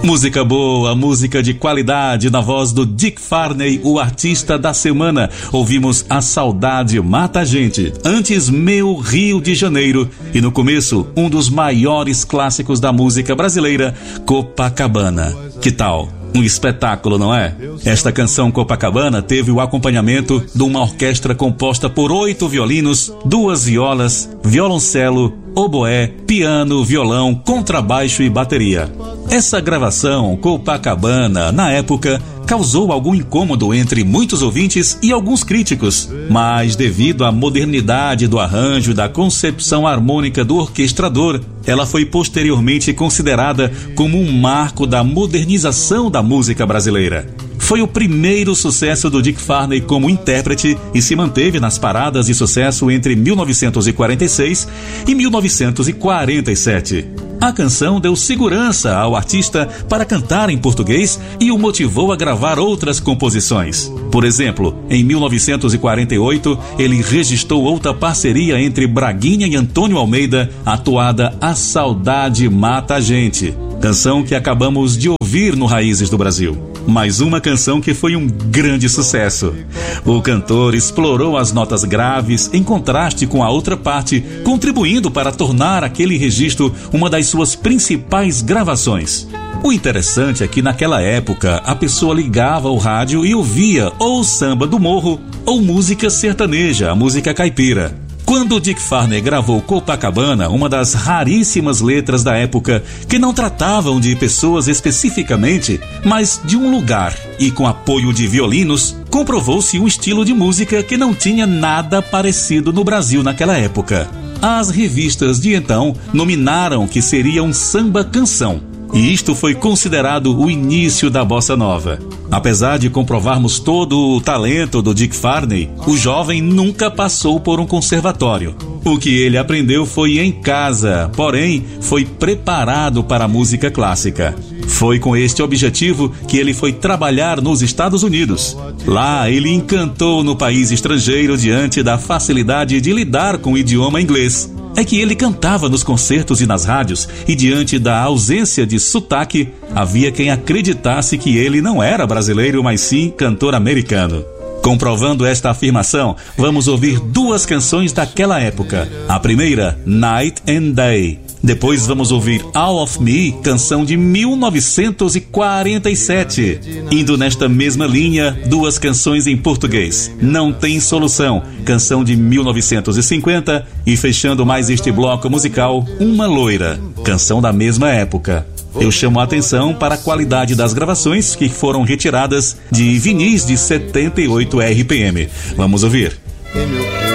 Música boa, música de qualidade na voz do Dick Farney, o artista da semana. Ouvimos A Saudade Mata a Gente. Antes, Meu Rio de Janeiro. E no começo, um dos maiores clássicos da música brasileira, Copacabana. Que tal? Um espetáculo, não é? Esta canção Copacabana teve o acompanhamento de uma orquestra composta por 8 violinos, 2 violas, violoncelo, oboé, piano, violão, contrabaixo e bateria. Essa gravação, Copacabana, na época, causou algum incômodo entre muitos ouvintes e alguns críticos, mas devido à modernidade do arranjo e da concepção harmônica do orquestrador, ela foi posteriormente considerada como um marco da modernização da música brasileira. Foi o primeiro sucesso do Dick Farney como intérprete e se manteve nas paradas de sucesso entre 1946 e 1947. A canção deu segurança ao artista para cantar em português e o motivou a gravar outras composições. Por exemplo, em 1948, ele registrou outra parceria entre Braguinha e Antônio Almeida, atuada A Saudade Mata a Gente, canção que acabamos de ouvir no Raízes do Brasil. Mais uma canção que foi um grande sucesso. O cantor explorou as notas graves em contraste com a outra parte, contribuindo para tornar aquele registro uma das suas principais gravações. O interessante é que naquela época a pessoa ligava o rádio e ouvia ou samba do morro ou música sertaneja, a música caipira. Quando Dick Farney gravou Copacabana, uma das raríssimas letras da época que não tratavam de pessoas especificamente, mas de um lugar, e com apoio de violinos, comprovou-se um estilo de música que não tinha nada parecido no Brasil naquela época. As revistas de então nominaram que seria um samba-canção. E isto foi considerado o início da bossa nova. Apesar de comprovarmos todo o talento do Dick Farney, o jovem nunca passou por um conservatório. O que ele aprendeu foi em casa, porém foi preparado para a música clássica. Foi com este objetivo que ele foi trabalhar nos Estados Unidos. Lá ele encantou no país estrangeiro diante da facilidade de lidar com o idioma inglês. É que ele cantava nos concertos e nas rádios, e diante da ausência de sotaque, havia quem acreditasse que ele não era brasileiro, mas sim cantor americano. Comprovando esta afirmação, vamos ouvir 2 canções daquela época. A primeira, Night and Day. Depois vamos ouvir All of Me, canção de 1947. Indo nesta mesma linha, 2 canções em português. Não Tem Solução, canção de 1950. E fechando mais este bloco musical, Uma Loira, canção da mesma época. Eu chamo a atenção para a qualidade das gravações que foram retiradas de vinis de 78 RPM. Vamos ouvir.